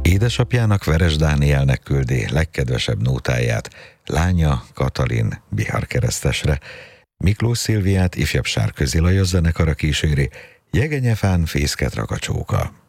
Édesapjának, Veres Dánielnek küldi legkedvesebb nótáját, lánya Katalin biharkeresztesre. Miklós Szilviát ifjabb Sárközi Lajos zenekara kíséri, Jegenyefán fészket rak a csóka.